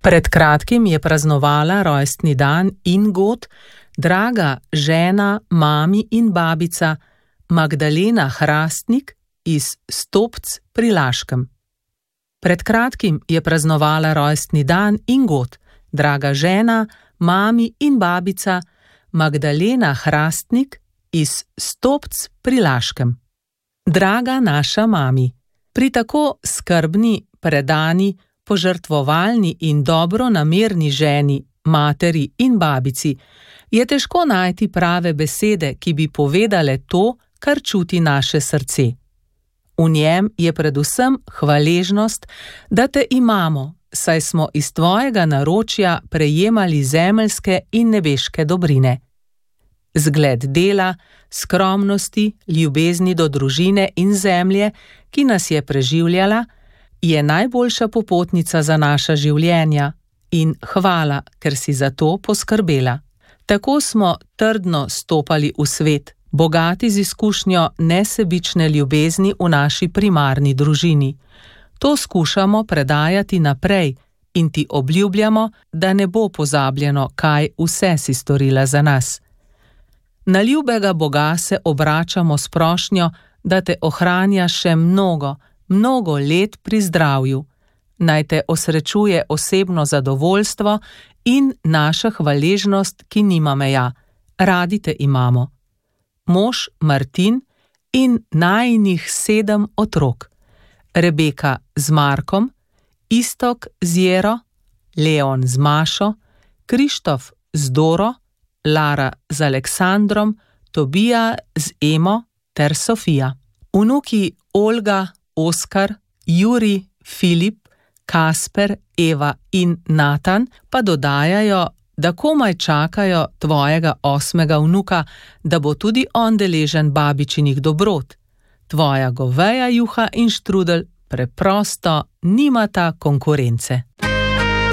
Pred kratkim je praznovala rojstni dan Ingot, draga žena, mami in babica Magdalena Hrastnik iz Stopc pri Laškem. Pred kratkim je praznovala rojstni dan Ingot, draga žena, mami in babica Magdalena Hrastnik iz Stopc pri Laškem. Draga naša mami, pri tako skrbni, predani, požrtvovalni in dobronamerni ženi, materi in babici je težko najti prave besede, ki bi povedale to, kar čuti naše srce. V njem je predvsem hvaležnost, da te imamo, saj smo iz tvojega naročja prejemali zemeljske in nebeške dobrine. Zgled dela, skromnosti, ljubezni do družine in zemlje, ki nas je preživljala, je najboljša popotnica za naša življenja in hvala, ker si za to poskrbela. Tako smo trdno stopali v svet, bogati z izkušnjo nesebične ljubezni v naši primarni družini. To skušamo predajati naprej in ti obljubljamo, da ne bo pozabljeno, kaj vse si storila za nas. Na ljubega Boga se obračamo s prošnjo, da te ohranja še mnogo let pri zdravju. Naj te osrečuje osebno zadovoljstvo in naša hvaležnost, ki nima meja. Radi te imamo. Mož Martin in najinih 7 otrok. Rebeka z Markom, Istok z Jero, Leon z Mašo, Krištof z Doro, Lara z Aleksandrom, Tobija z Emo ter Sofija. Vnuki Olga, Oskar, Juri, Filip, Kasper, Eva in Natan pa dodajajo, da komaj čakajo tvojega 8. vnuka, da bo tudi on deležen babičinih dobrot. Tvoja goveja juha in štrudel preprosto nimata konkurence.